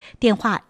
电话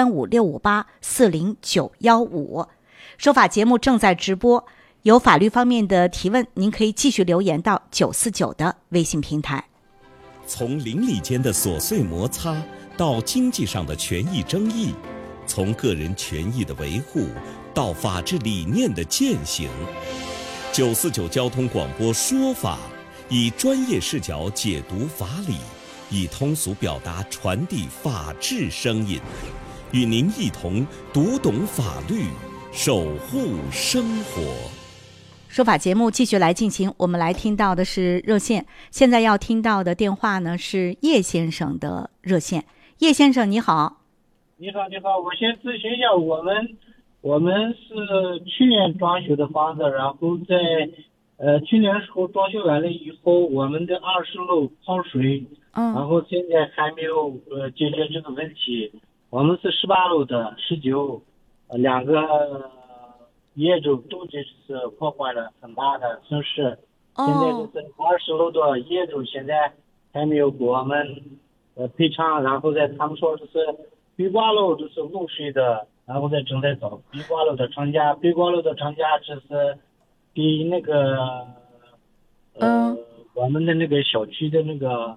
135-658-40915。说法节目正在直播，有法律方面的提问，您可以继续留言到949的微信平台。 从邻里间的琐碎摩擦到经济上的权益争议，从个人权益的维护到法治理念的践行，949交通广播说法，以专业视角解读法理，以通俗表达传递法治声音，与您一同读懂法律，守护生活。 说法节目继续来进行，我们来听到的是热线，现在要听到的电话呢是叶先生的热线。叶先生你好。 你好，我先咨询一下，我们是去年装修的房子，然后在去年时候装修完了以后，我们的20楼泡水，然后现在还没有解决这个问题。我们是18楼的19，两个业主都就是破坏了很大的损失。现在就是20楼的业主现在还没有给我们赔偿，然后他们说就是壁挂楼就是漏水的，然后正在找壁挂楼的厂家，壁挂楼的厂家就是比那个我们的那个小区的那个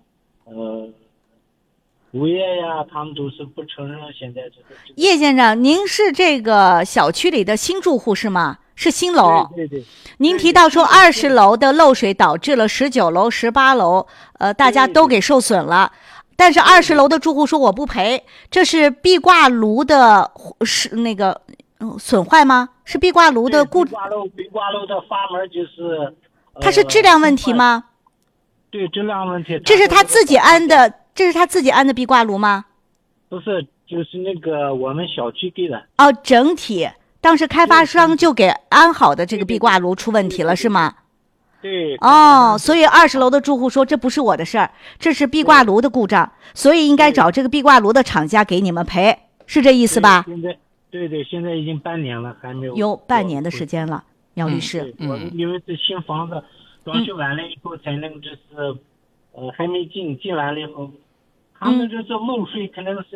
物业呀，他们都是不承认。现在就是叶先生，您是这个小区里的新住户是吗？是新楼。 对。 您提到说20楼的漏水导致了19楼、18楼，大家都给受损了。但是20楼的住户说我不赔，这是壁挂炉的是那个损坏吗？是壁挂炉的壁挂楼的阀门就是， 它是质量问题吗？ 对，质量问题。 这是他自己安的，壁挂炉吗？ 不是，就是那个我们小区给的。 哦，整体当时开发商就给安好的这个壁挂炉出问题了是吗？ 对。 哦，所以20楼的住户说这不是我的事儿，这是壁挂炉的故障，所以应该找这个壁挂炉的厂家给你们赔，是这意思吧？ 对，现在已经半年了，还没有。 有半年的时间了，姚律师。 我们因为是新房子，装修完了以后才能就是，还没进完了以后，他们就是漏水，可能是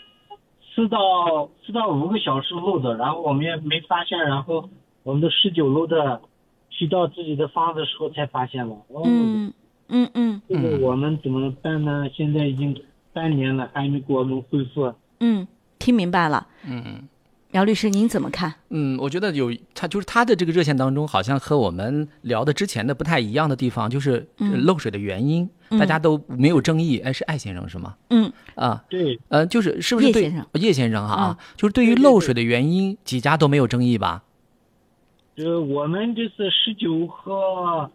4到5个小时漏的，然后我们也没发现，然后我们的19楼的去到自己的房子的时候才发现了。这个我们怎么办呢？现在已经半年了，还没给我们恢复。 听明白了。姚律师您怎么看？ 我觉得他的这个热线当中好像和我们聊的之前的不太一样的地方，就是漏水的原因，大家都没有争议。是艾先生是吗？ 对。 是不是对叶先生哈？就是对于漏水的原因，几家都没有争议吧？ 我们就是19和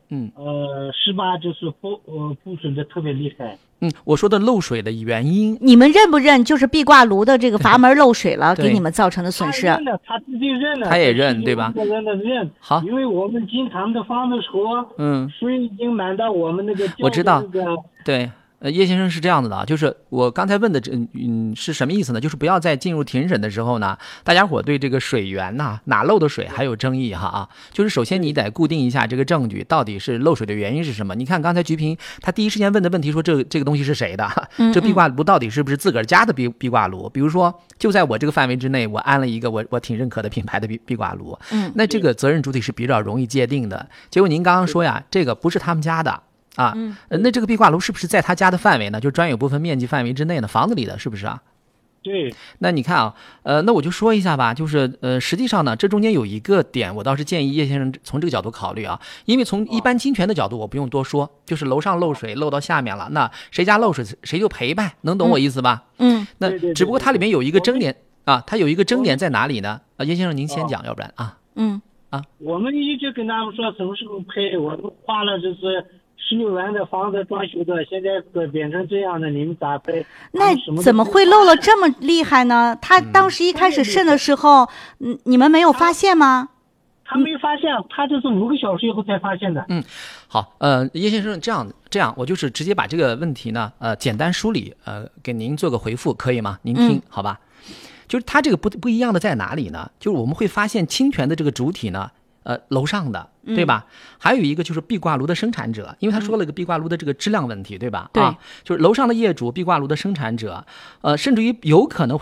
18就是补损的特别厉害。 我说的漏水的原因， 你们认不认？就是壁挂炉的这个阀门漏水了，给你们造成的损失。 他自己认了， 他也认对吧？ 认。好，因为我们进他们的房子时候，水已经满到我们那个。 我知道，对。叶先生是这样子的，就是我刚才问的是什么意思呢？就是不要在进入庭审的时候呢，大家伙对这个水源哪漏的水还有争议就是首先你得固定一下这个证据，到底是漏水的原因是什么？你看刚才菊萍她第一时间问的问题说这个东西是谁的？这壁挂炉到底是不是自个儿家的壁挂炉？比如说就在我这个范围之内，我安了一个我挺认可的品牌的壁挂炉，那这个责任主体是比较容易界定的。结果您刚刚说呀，这个不是他们家的。那这个壁挂炉是不是在他家的范围呢？就专有部分面积范围之内呢？房子里的是不是啊？ 对。 那你看那我就说一下吧，就是实际上呢，这中间有一个点，我倒是建议叶先生从这个角度考虑因为从一般侵权的角度，我不用多说，就是楼上漏水漏到下面了，那谁家漏水谁就赔呗，能懂我意思吧？那只不过它里面有一个争点它有一个争点在哪里呢？叶先生您先讲，要不然我们一直跟他们说什么时候赔，我们花了就是16万的房子装修的，现在变成这样的，你们咋赔？ 那怎么会漏了这么厉害呢？他当时一开始渗的时候，你们没有发现吗？ 他没发现，他就是5个小时以后才发现的。 好，叶先生，这样，我就是直接把这个问题呢，简单梳理，给您做个回复，可以吗？您听，好吧？就是它这个不一样的在哪里呢？就是我们会发现侵权的这个主体呢，楼上的，对吧？还有一个就是壁挂炉的生产者，因为他说了一个壁挂炉的这个质量问题，对吧？ 对， 就是楼上的业主，壁挂炉的生产者，甚至于有可能